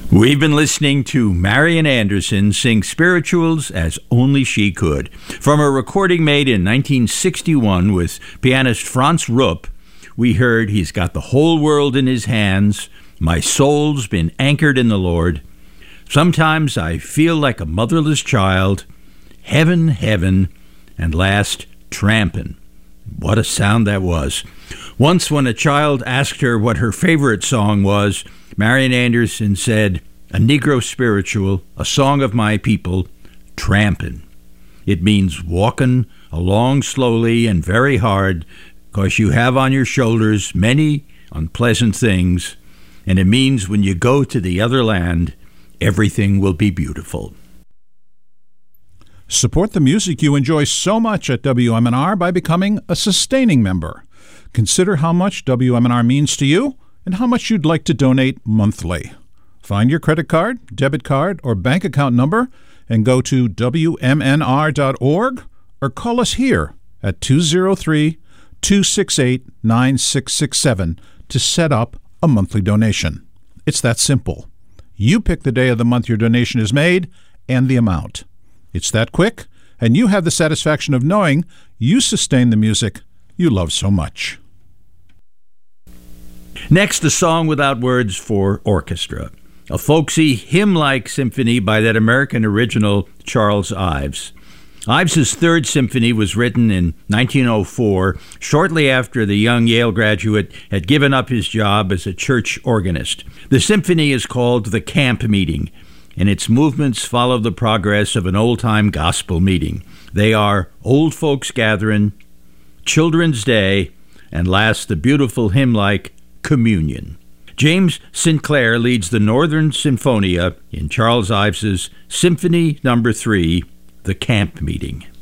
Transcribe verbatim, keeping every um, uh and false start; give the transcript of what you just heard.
We've been listening to Marian Anderson sing spirituals as only she could. From a recording made in nineteen sixty-one with pianist Franz Rupp, we heard He's Got the Whole World in His Hands, My Soul's Been Anchored in the Lord, Sometimes I Feel Like a Motherless Child, Heaven, Heaven, and last, Trampin'. What a sound that was. Once when a child asked her what her favorite song was, Marian Anderson said, a Negro spiritual, a song of my people, trampin'. It means walking along slowly and very hard, because you have on your shoulders many unpleasant things, and it means when you go to the other land, everything will be beautiful. Support the music you enjoy so much at W M N R by becoming a sustaining member. Consider how much W M N R means to you and how much you'd like to donate monthly. Find your credit card, debit card, or bank account number and go to W M N R dot org or call us here at two oh three, two six eight, nine six six seven to set up a monthly donation. It's that simple. You pick the day of the month your donation is made and the amount. It's that quick, and you have the satisfaction of knowing you sustain the music you love so much. Next, a song without words for orchestra, a folksy hymn-like symphony by that American original Charles Ives. Ives's Third Symphony was written in nineteen oh four, shortly after the young Yale graduate had given up his job as a church organist. The symphony is called The Camp Meeting, and its movements follow the progress of an old-time gospel meeting. They are Old Folks Gathering, Children's Day, and last, the beautiful hymn-like Communion. James Sinclair leads the Northern Sinfonia in Charles Ives's Symphony Number Three, The Camp Meeting.